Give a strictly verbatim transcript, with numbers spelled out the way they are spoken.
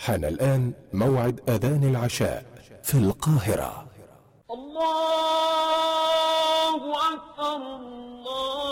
حان الآن موعد أذان العشاء في القاهرة. الله أكبر الله